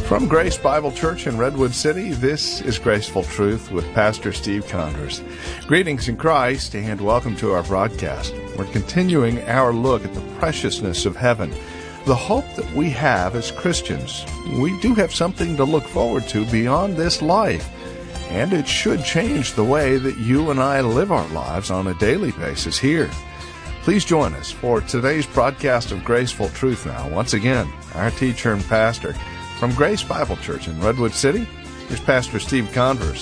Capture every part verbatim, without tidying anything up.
From Grace Bible Church in Redwood City, this is Graceful Truth with Pastor Steve Conders. Greetings in Christ and welcome to our broadcast. We're continuing our look at the preciousness of heaven, the hope that we have as Christians. We do have something to look forward to beyond this life, and it should change the way that you and I live our lives on a daily basis here. Please join us for today's broadcast of Graceful Truth now. Once again, our teacher and pastor from Grace Bible Church in Redwood City is Pastor Steve Conders.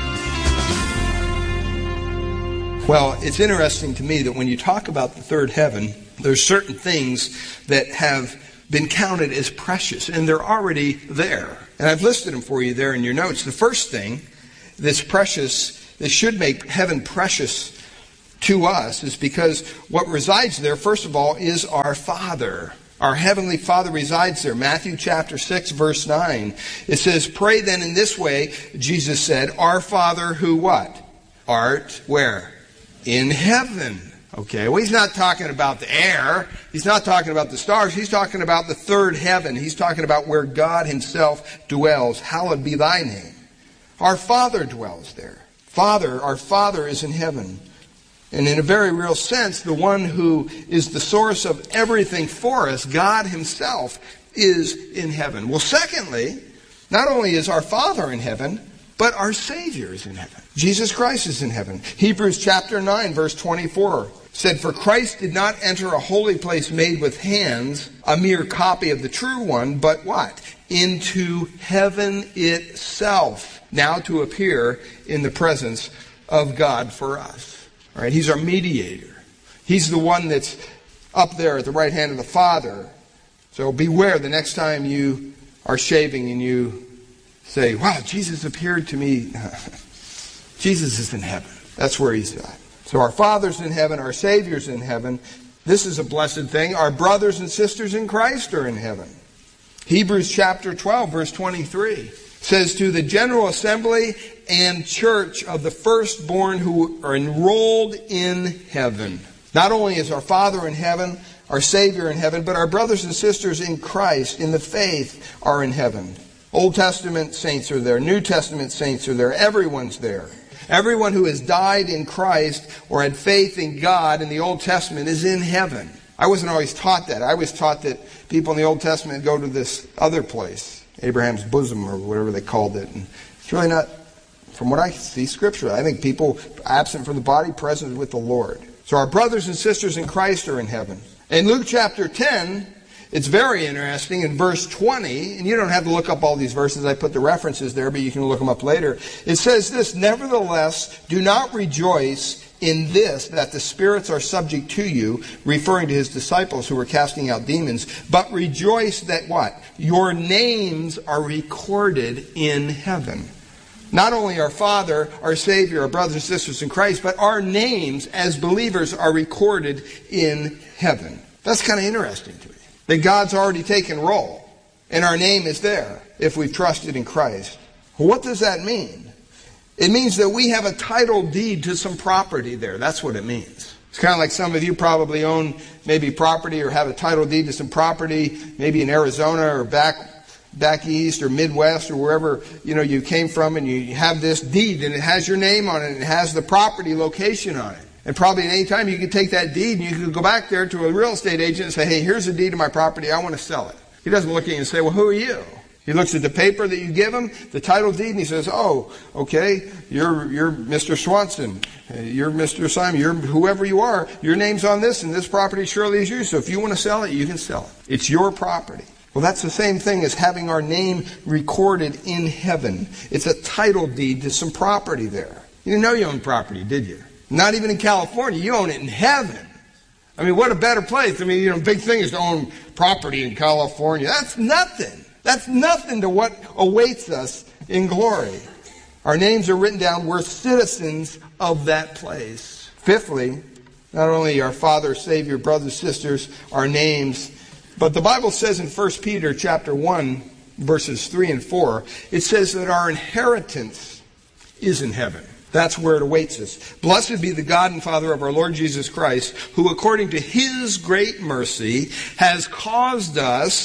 Well, it's interesting to me that when you talk about the third heaven, there's certain things that have been counted as precious, and they're already there. And I've listed them for you there in your notes. The first thing that's precious, that should make heaven precious to us, is because what resides there, first of all, is our Father. Our Heavenly Father resides there. Matthew chapter six, verse nine. It says, "Pray then in this way," Jesus said, "Our Father who what? Art where? In heaven." Okay, well, he's not talking about the air. He's not talking about the stars. He's talking about the third heaven. He's talking about where God himself dwells. Hallowed be thy name. Our Father dwells there. Father, our Father is in heaven. And in a very real sense, the one who is the source of everything for us, God himself, is in heaven. Well, secondly, not only is our Father in heaven, but our Savior is in heaven. Jesus Christ is in heaven. Hebrews chapter nine, verse twenty-four said, "For Christ did not enter a holy place made with hands, a mere copy of the true one, but what? Into heaven itself, now to appear in the presence of God for us." All right, he's our mediator. He's the one that's up there at the right hand of the Father. So beware the next time you are shaving and you say, "Wow, Jesus appeared to me." Jesus is in heaven. That's where he's at. So our Father's in heaven, our Savior's in heaven. This is a blessed thing. Our brothers and sisters in Christ are in heaven. Hebrews chapter twelve, verse twenty-three says, "To the general assembly and church of the firstborn who are enrolled in heaven." Not only is our Father in heaven, our Savior in heaven, but our brothers and sisters in Christ, in the faith, are in heaven. Old Testament saints are there. New Testament saints are there. Everyone's there. Everyone who has died in Christ or had faith in God in the Old Testament is in heaven. I wasn't always taught that. I was taught that people in the Old Testament go to this other place, Abraham's bosom or whatever they called it. And it's really not, from what I see Scripture, I think people absent from the body, present with the Lord. So our brothers and sisters in Christ are in heaven. In Luke chapter ten, it's very interesting. In verse twenty, and you don't have to look up all these verses, I put the references there, but you can look them up later. It says this, "Nevertheless, do not rejoice in this, that the spirits are subject to you," referring to his disciples who were casting out demons, "but rejoice that" what? "Your names are recorded in heaven." Not only our Father, our Savior, our brothers and sisters in Christ, but our names as believers are recorded in heaven. That's kind of interesting to me. That God's already taken roll, and our name is there if we've trusted in Christ. What does that mean? It means that we have a title deed to some property there. That's what it means. It's kind of like some of you probably own maybe property or have a title deed to some property, maybe in Arizona or back back east or Midwest or wherever you know you came from, and you have this deed and it has your name on it and it has the property location on it. And probably at any time you could take that deed and you could go back there to a real estate agent and say, "Hey, here's a deed of my property. I want to sell it." He doesn't look at you and say, "Well, who are you?" He looks at the paper that you give him, the title deed, and he says, "Oh, okay, you're you're Mister Swanson. You're Mister Simon. You're whoever you are. Your name's on this, and this property surely is yours. So if you want to sell it, you can sell it. It's your property." Well, that's the same thing as having our name recorded in heaven. It's a title deed to some property there. You didn't know you owned property, did you? Not even in California. You own it in heaven. I mean, what a better place. I mean, you know, big thing is to own property in California. That's nothing. That's nothing to what awaits us in glory. Our names are written down. We're citizens of that place. Fifthly, not only our Father, Savior, brothers, sisters, our names, but the Bible says in First Peter chapter one, verses three and four, it says that our inheritance is in heaven. That's where it awaits us. "Blessed be the God and Father of our Lord Jesus Christ, who according to his great mercy has caused us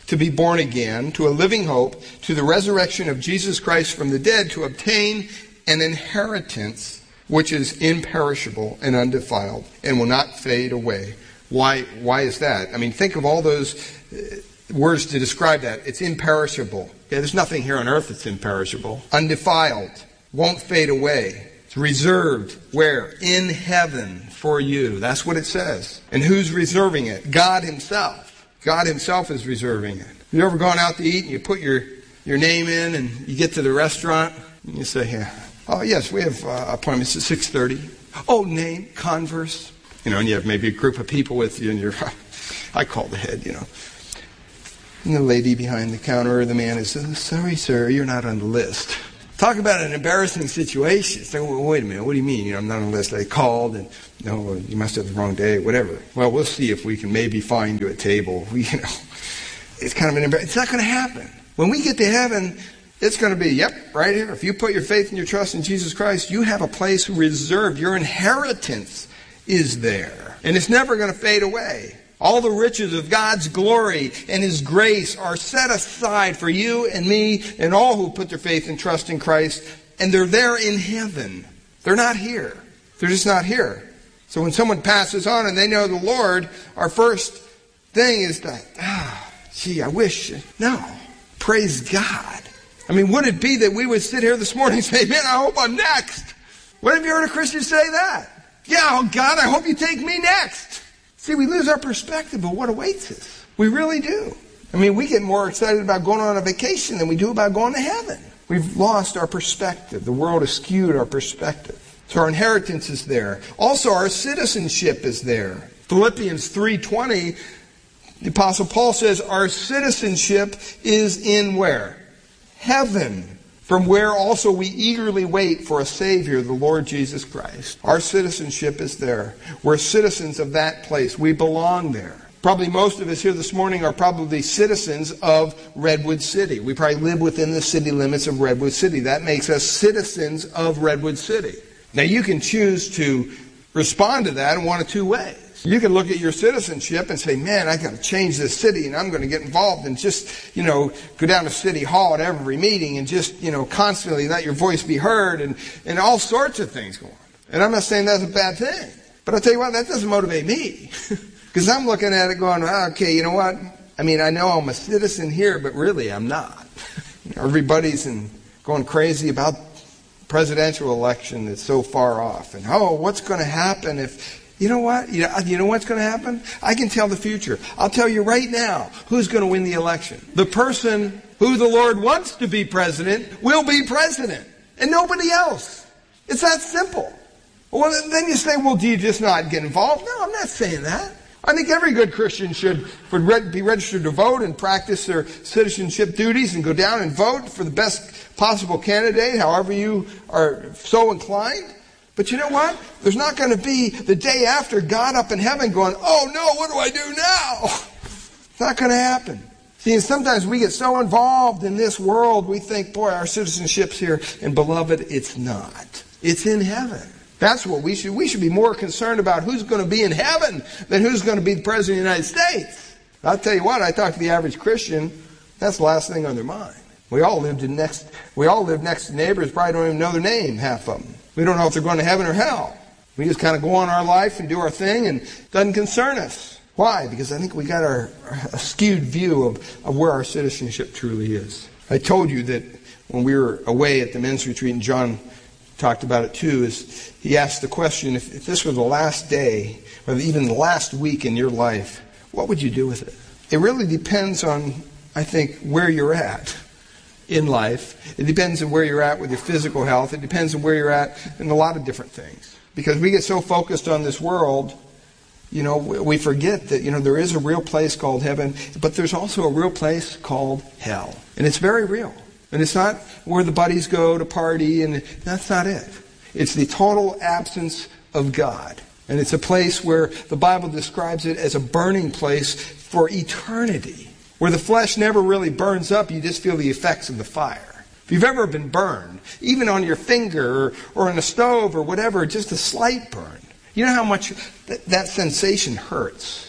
to be born again to a living hope, to the resurrection of Jesus Christ from the dead, to obtain an inheritance which is imperishable and undefiled and will not fade away. Why, why is that? I mean, think of all those uh, words to describe that. It's imperishable. Yeah, there's nothing here on earth that's imperishable. Undefiled. Won't fade away. It's reserved. Where? In heaven for you. That's what it says. And who's reserving it? God himself. God himself is reserving it. Have you ever gone out to eat and you put your, your name in and you get to the restaurant and you say, yeah, oh yes, we have uh, appointments at six thirty. Oh, name, Converse. You know, and you have maybe a group of people with you and you're, I call the head, you know. And the lady behind the counter or the man is, sorry sir, you're not on the list. Talk about an embarrassing situation. It's like, well, wait a minute, what do you mean? You know, I'm not on the list. I called and, no, well, you must have the wrong day, whatever. Well, we'll see if we can maybe find you a table. We, you know, it's kind of an embarrassing. It's not going to happen. When we get to heaven, it's going to be, yep, right here. If you put your faith and your trust in Jesus Christ, you have a place reserved. Your inheritance is there. And it's never going to fade away. All the riches of God's glory and His grace are set aside for you and me and all who put their faith and trust in Christ. And they're there in heaven. They're not here. They're just not here. So when someone passes on and they know the Lord, our first thing is that, ah, gee, I wish. No. Praise God. I mean, would it be that we would sit here this morning and say, man, I hope I'm next? When have you heard a Christian say that? Yeah, oh God, I hope you take me next. See, we lose our perspective of what awaits us. We really do. I mean, we get more excited about going on a vacation than we do about going to heaven. We've lost our perspective. The world has skewed our perspective. So our inheritance is there. Also, our citizenship is there. Philippians three twenty, the Apostle Paul says, our citizenship is in where? Heaven. From where also we eagerly wait for a Savior, the Lord Jesus Christ. Our citizenship is there. We're citizens of that place. We belong there. Probably most of us here this morning are probably citizens of Redwood City. We probably live within the city limits of Redwood City. That makes us citizens of Redwood City. Now you can choose to respond to that in one of two ways. You can look at your citizenship and say, man, I got to change this city and I'm going to get involved and just, you know, go down to City Hall at every meeting and just, you know, constantly let your voice be heard and, and all sorts of things go on. And I'm not saying that's a bad thing. But I'll tell you what, that doesn't motivate me. Because I'm looking at it going, oh, okay, you know what? I mean, I know I'm a citizen here, but really I'm not. Everybody's in, going crazy about presidential election that's so far off. And, oh, what's going to happen if... You know what? You know, you know what's going to happen? I can tell the future. I'll tell you right now who's going to win the election. The person who the Lord wants to be president will be president. And nobody else. It's that simple. Well, then you say, well, do you just not get involved? No, I'm not saying that. I think every good Christian should would be registered to vote and practice their citizenship duties and go down and vote for the best possible candidate, however you are so inclined. But you know what? There's not going to be the day after God up in heaven going, oh no, what do I do now? It's not going to happen. See, and sometimes we get so involved in this world, we think, boy, our citizenship's here. And beloved, it's not. It's in heaven. That's what we should, we should be more concerned about who's going to be in heaven than who's going to be the President of the United States. I'll tell you what, I talk to the average Christian, that's the last thing on their mind. We all lived in next, we all live next to neighbors, probably don't even know their name, half of them. We don't know if they're going to heaven or hell. We just kind of go on our life and do our thing and it doesn't concern us. Why? Because I think we got our, a skewed view of, of where our citizenship truly is. I told you that when we were away at the men's retreat, and John talked about it too, is he asked the question, if, if this were the last day, or even the last week in your life, what would you do with it? It really depends on, I think, where you're at in life. It depends on where you're at with your physical health. It depends on where you're at in a lot of different things. Because we get so focused on this world, you know, we forget that, you know, there is a real place called heaven, but there's also a real place called hell. And it's very real. And it's not where the buddies go to party, and that's not it. It's the total absence of God. And it's a place where the Bible describes it as a burning place for eternity. Where the flesh never really burns up, you just feel the effects of the fire. If you've ever been burned, even on your finger or, or on a stove or whatever, just a slight burn, you know how much that, that sensation hurts.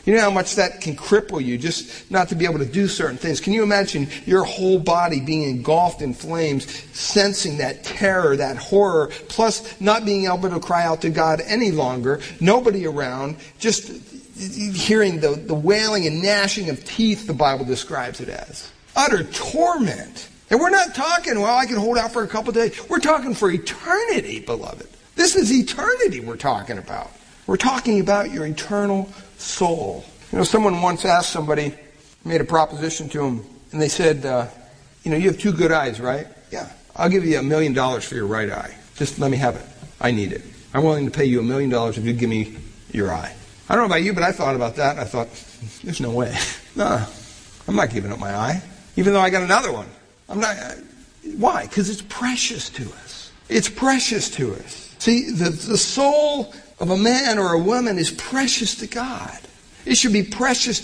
You know how much that can cripple you, just not to be able to do certain things. Can you imagine your whole body being engulfed in flames, sensing that terror, that horror, plus not being able to cry out to God any longer, nobody around, just hearing the, the wailing and gnashing of teeth, the Bible describes it as. Utter torment. And we're not talking, well, I can hold out for a couple of days. We're talking for eternity, beloved. This is eternity we're talking about. We're talking about your eternal soul. You know, someone once asked somebody, made a proposition to him, and they said, uh, you know, you have two good eyes, right? Yeah. I'll give you a million dollars for your right eye. Just let me have it. I need it. I'm willing to pay you a million dollars if you give me your eye. I don't know about you, but I thought about that. I thought, there's no way. No, I'm not giving up my eye, even though I got another one. I'm not. Why? Because it's precious to us. It's precious to us. See, the, the soul of a man or a woman is precious to God. It should be precious to